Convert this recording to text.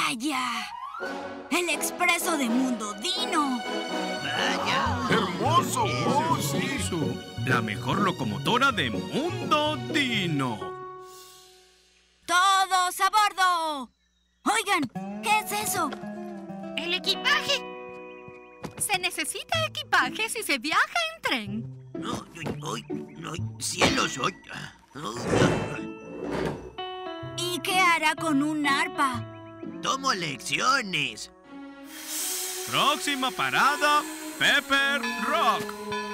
¡Vaya! ¡El expreso de Mundo Dino! ¡Vaya! ¡Hermoso! ¡Oh, sí! La mejor locomotora de Mundo Dino. ¡Todos a bordo! Oigan, ¿qué es eso? ¡El equipaje! Se necesita equipaje si se viaja en tren. No, cielos, hoy. ¿Y qué hará con un arpa? Tomo lecciones. Próxima parada, Pepper Rock.